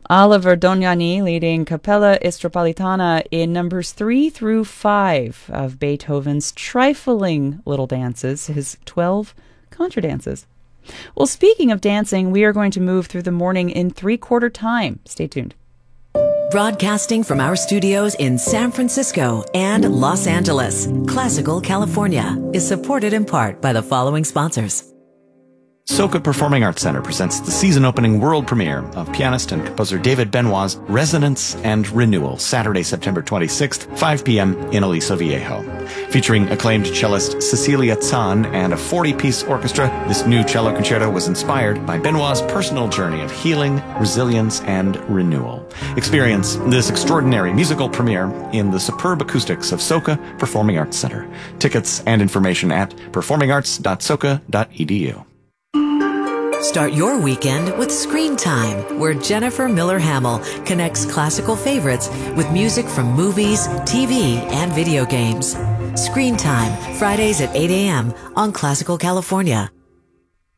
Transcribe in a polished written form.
Oliver Dognani leading Capella Istropolitana in numbers 3 through 5 of Beethoven's trifling little dances, his 12 contra dances. Well, speaking of dancing, we are going to move through the morning in 3/4 time. Stay tuned. Broadcasting from our studios in San Francisco and Los Angeles, Classical California is supported in part by the following sponsors. Soka Performing Arts Center presents the season-opening world premiere of pianist and composer David Benoit's Resonance and Renewal, Saturday, September 26th, 5 p.m. in Aliso Viejo. Featuring acclaimed cellist Cecilia Zahn and a 40-piece orchestra, this new cello concerto was inspired by Benoit's personal journey of healing, resilience, and renewal. Experience this extraordinary musical premiere in the superb acoustics of Soka Performing Arts Center. Tickets and information at performingarts.soka.edu. Start your weekend with Screen Time, where Jennifer Miller Hamill connects classical favorites with music from movies, TV, and video games. Screen Time, Fridays at 8 a.m. on Classical California.